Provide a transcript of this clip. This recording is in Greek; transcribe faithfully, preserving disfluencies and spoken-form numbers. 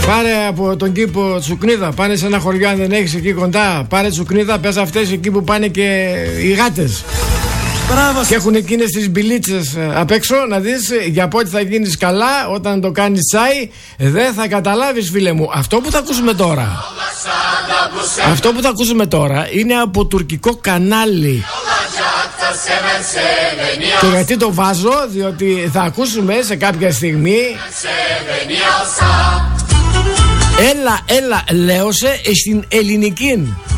Πάρε από τον κήπο τσουκνίδα. Πάνε σε ένα χωριό αν δεν έχεις εκεί κοντά. Πάρε τσουκνίδα, πες αυτές εκεί που πάνε και οι γάτες. Μπράβο. Και έχουν εκείνες τις μπιλίτσες απ' έξω. Να δεις για πότε θα γίνεις καλά. Όταν το κάνεις τσάι δεν θα καταλάβεις, φίλε μου. Αυτό που θα ακούσουμε τώρα, Αυτό που θα ακούσουμε τώρα είναι από τουρκικό κανάλι. Και γιατί το βάζω? Διότι θα ακούσουμε σε κάποια στιγμή Έλα, έλα, λέωσε στην ελληνική.